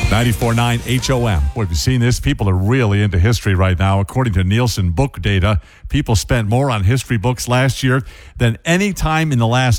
94.9 HOM. Boy, have you seen this? People are really into history right now. According to Nielsen book data, people spent more on history books last year than any time in the last